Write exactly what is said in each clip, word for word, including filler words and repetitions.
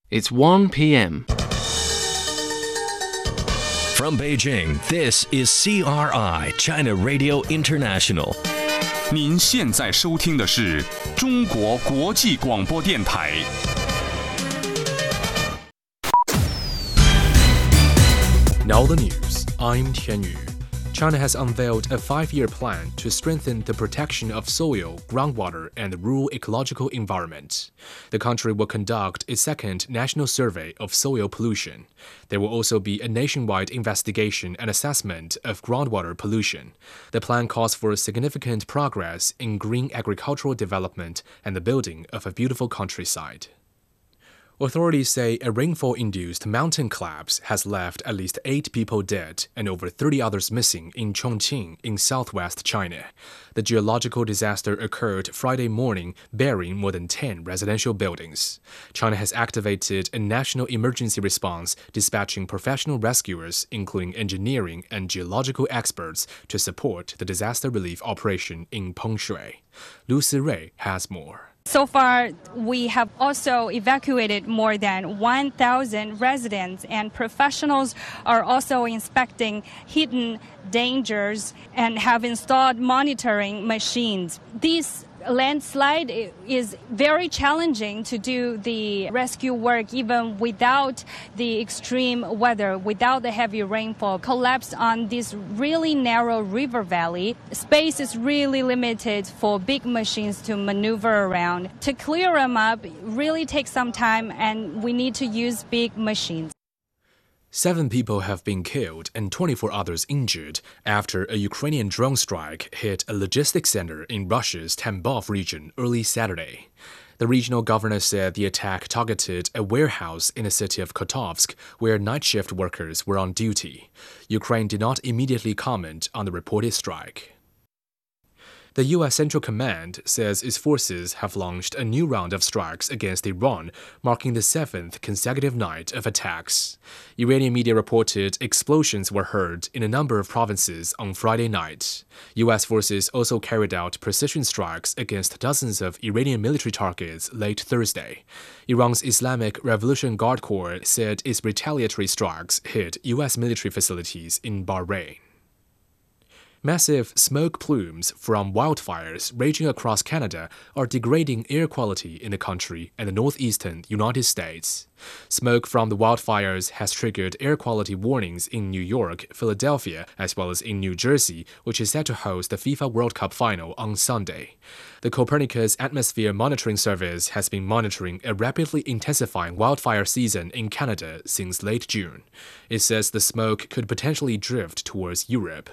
It's one p.m. From Beijing, this is C R I China Radio International. 您现在收听的是中国国际广播电台。 Now the news. I'm Tian Yu. China has unveiled a five-year plan to strengthen the protection of soil, groundwater, and the rural ecological environment. The country will conduct a second national survey of soil pollution. There will also be a nationwide investigation and assessment of groundwater pollution. The plan calls for significant progress in green agricultural development and the building of a beautiful countryside. Authorities say a rainfall-induced mountain collapse has left at least eight people dead and over thirty others missing in Chongqing in southwest China. The geological disaster occurred Friday morning, burying more than ten residential buildings. China has activated a national emergency response, dispatching professional rescuers, including engineering and geological experts, to support the disaster relief operation in Pengshui. Lu Sirui has more. So far, we have also evacuated more than one thousand residents, and professionals are also inspecting hidden dangers and have installed monitoring machines. These landslide is very challenging to do the rescue work even without the extreme weather, without the heavy rainfall. Collapse on this really narrow river valley. Space is really limited for big machines to maneuver around. To clear them up really takes some time, and we need to use big machines. Seven people have been killed and twenty-four others injured after a Ukrainian drone strike hit a logistics center in Russia's Tambov region early Saturday. The regional governor said the attack targeted a warehouse in the city of Kotovsk, where night shift workers were on duty. Ukraine did not immediately comment on the reported strike. The U S Central Command says its forces have launched a new round of strikes against Iran, marking the seventh consecutive night of attacks. Iranian media reported explosions were heard in a number of provinces on Friday night. U S forces also carried out precision strikes against dozens of Iranian military targets late Thursday. Iran's Islamic Revolution Guard Corps said its retaliatory strikes hit U S military facilities in Bahrain. Massive smoke plumes from wildfires raging across Canada are degrading air quality in the country and the northeastern United States. Smoke from the wildfires has triggered air quality warnings in New York, Philadelphia, as well as in New Jersey, which is set to host the FIFA World Cup final on Sunday. The Copernicus Atmosphere Monitoring Service has been monitoring a rapidly intensifying wildfire season in Canada since late June. It says the smoke could potentially drift towards Europe.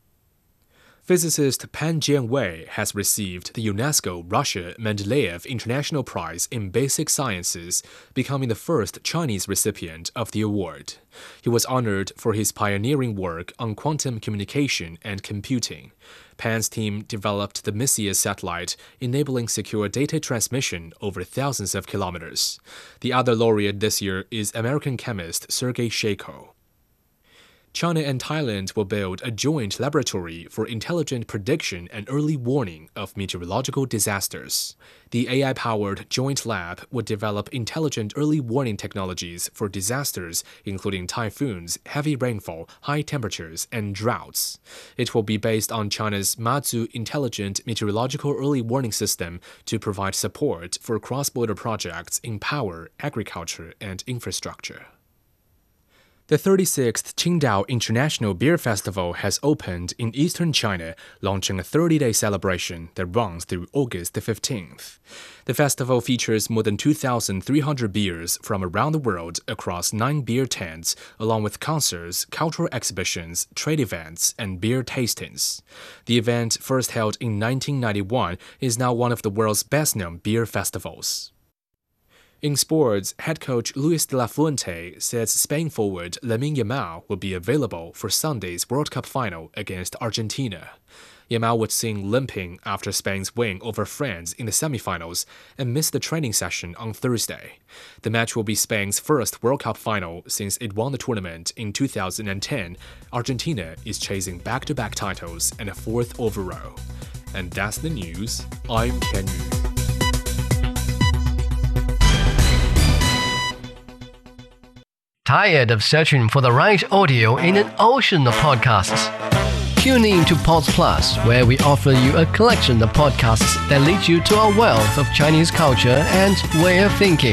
Physicist Pan Jianwei has received the UNESCO Russia Mendeleev International Prize in Basic Sciences, becoming the first Chinese recipient of the award. He was honored for his pioneering work on quantum communication and computing. Pan's team developed the Messier satellite, enabling secure data transmission over thousands of kilometers. The other laureate this year is American chemist Sergei Shako. China and Thailand will build a joint laboratory for intelligent prediction and early warning of meteorological disasters. The A I-powered joint lab would develop intelligent early warning technologies for disasters, including typhoons, heavy rainfall, high temperatures, and droughts. It will be based on China's Mazu Intelligent Meteorological Early Warning System to provide support for cross-border projects in power, agriculture, and infrastructure. The thirty-sixth Qingdao International Beer Festival has opened in eastern China, launching a thirty-day celebration that runs through August the fifteenth. The festival features more than two thousand three hundred beers from around the world across nine beer tents, along with concerts, cultural exhibitions, trade events, and beer tastings. The event, first held in nineteen ninety-one, is now one of the world's best-known beer festivals. In sports, head coach Luis de la Fuente says Spain forward Lamine Yamal will be available for Sunday's World Cup final against Argentina. Yamal was seen limping after Spain's win over France in the semifinals and missed the training session on Thursday. The match will be Spain's first World Cup final since it won the tournament in two thousand ten. Argentina is chasing back-to-back titles and a fourth overall. And that's the news. I'm Ken Yu. Tired of searching for the right audio in an ocean of podcasts? Tune in to Pods Plus, where we offer you a collection of podcasts that lead you to a wealth of Chinese culture and way of thinking.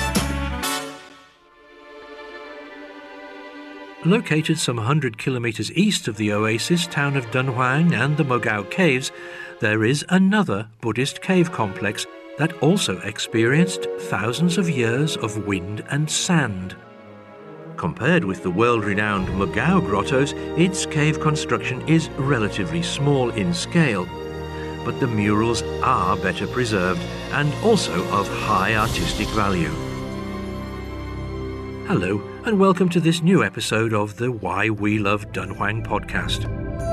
Located some one hundred kilometers east of the oasis town of Dunhuang and the Mogao Caves, there is another Buddhist cave complex that also experienced thousands of years of wind and sand. Compared with the world-renowned Mogao grottos, its cave construction is relatively small in scale, but the murals are better preserved and also of high artistic value. Hello, and welcome to this new episode of the Why We Love Dunhuang podcast.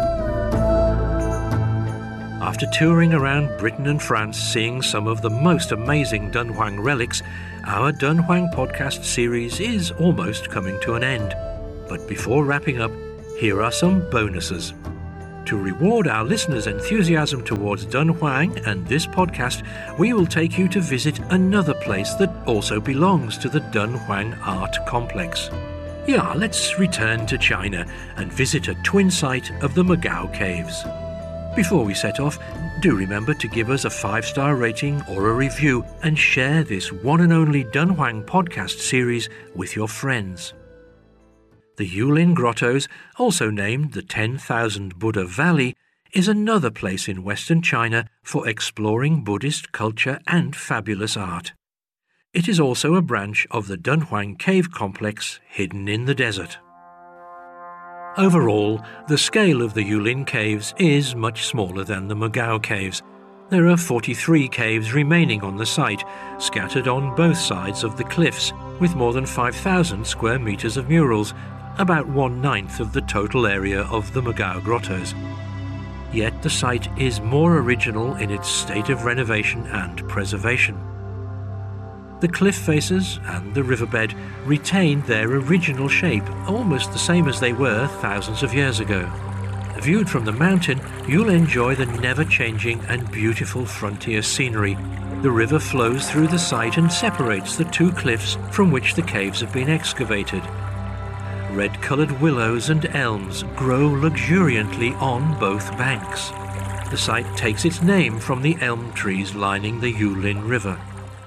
After touring around Britain and France seeing some of the most amazing Dunhuang relics, our Dunhuang podcast series is almost coming to an end. But before wrapping up, here are some bonuses. To reward our listeners' enthusiasm towards Dunhuang and this podcast, we will take you to visit another place that also belongs to the Dunhuang Art Complex. Yeah, let's return to China and visit a twin site of the Mogao Caves. Before we set off, do remember to give us a five-star rating or a review and share this one and only Dunhuang podcast series with your friends. The Yulin Grottos, also named the ten thousand Buddha Valley, is another place in Western China for exploring Buddhist culture and fabulous art. It is also a branch of the Dunhuang Cave Complex hidden in the desert. Overall, the scale of the Yulin Caves is much smaller than the Mogao Caves. There are forty-three caves remaining on the site, scattered on both sides of the cliffs, with more than five thousand square meters of murals, about one-ninth of the total area of the Mogao Grottos. Yet the site is more original in its state of renovation and preservation. The cliff faces and the riverbed retain their original shape, almost the same as they were thousands of years ago. Viewed from the mountain, you'll enjoy the never-changing and beautiful frontier scenery. The river flows through the site and separates the two cliffs from which the caves have been excavated. Red-coloured willows and elms grow luxuriantly on both banks. The site takes its name from the elm trees lining the Yulin River.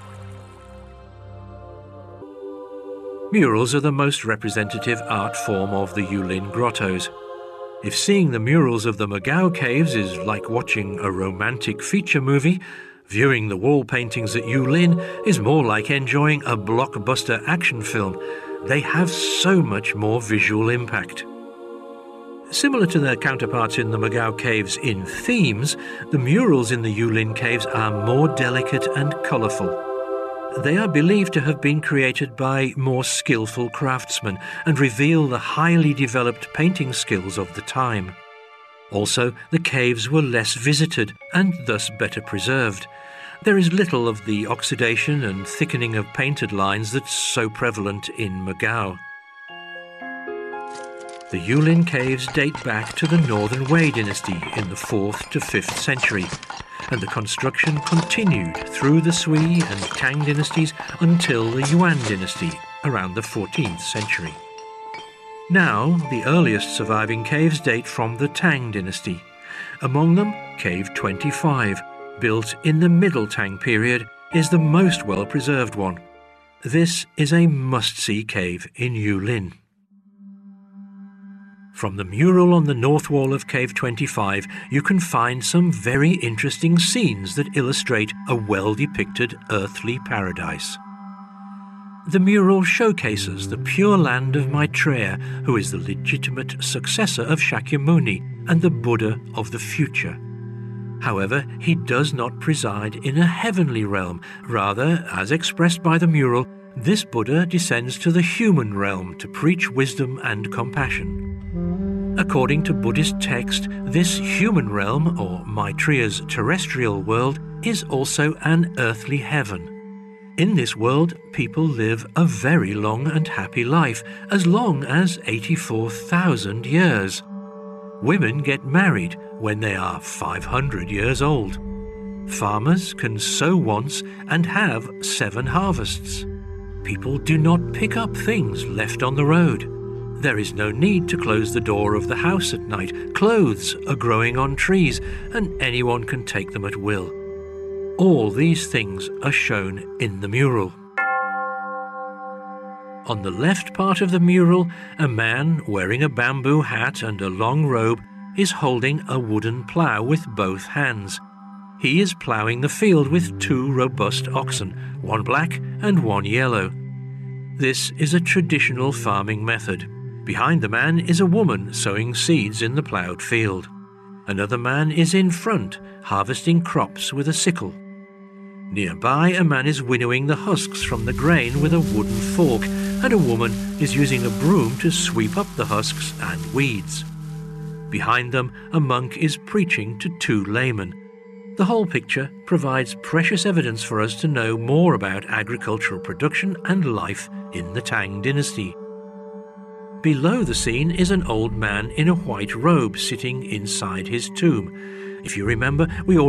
Murals are the most representative art form of the Yulin Grottos. If seeing the murals of the Mogao Caves is like watching a romantic feature movie, viewing the wall paintings at Yulin is more like enjoying a blockbuster action film. They have so much more visual impact. Similar to their counterparts in the Mogao Caves in themes, the murals in the Yulin Caves are more delicate and colourful. They are believed to have been created by more skillful craftsmen and reveal the highly developed painting skills of the time. Also, the caves were less visited and thus better preserved. There is little of the oxidation and thickening of painted lines that's so prevalent in Mogao. The Yulin Caves date back to the Northern Wei dynasty in the fourth to fifth century, and the construction continued through the Sui and Tang dynasties until the Yuan dynasty around the fourteenth century. Now, the earliest surviving caves date from the Tang dynasty. Among them, Cave twenty-five, built in the Middle Tang period, is the most well-preserved one. This is a must-see cave in Yulin. From the mural on the north wall of Cave twenty-five, you can find some very interesting scenes that illustrate a well-depicted earthly paradise. The mural showcases the Pure Land of Maitreya, who is the legitimate successor of Shakyamuni and the Buddha of the future. However, he does not preside in a heavenly realm. Rather, as expressed by the mural, this Buddha descends to the human realm to preach wisdom and compassion. According to Buddhist text, this human realm, or Maitreya's terrestrial world, is also an earthly heaven. In this world, people live a very long and happy life, as long as eighty-four thousand years. Women get married when they are five hundred years old. Farmers can sow once and have seven harvests. People do not pick up things left on the road. There is no need to close the door of the house at night. Clothes are growing on trees, and anyone can take them at will. All these things are shown in the mural. On the left part of the mural, a man wearing a bamboo hat and a long robe is holding a wooden plough with both hands. He is ploughing the field with two robust oxen, one black and one yellow. This is a traditional farming method. Behind the man is a woman sowing seeds in the ploughed field. Another man is in front, harvesting crops with a sickle. Nearby, a man is winnowing the husks from the grain with a wooden fork, and a woman is using a broom to sweep up the husks and weeds. Behind them, a monk is preaching to two laymen. The whole picture provides precious evidence for us to know more about agricultural production and life in the Tang dynasty. Below the scene is an old man in a white robe sitting inside his tomb. If you remember, we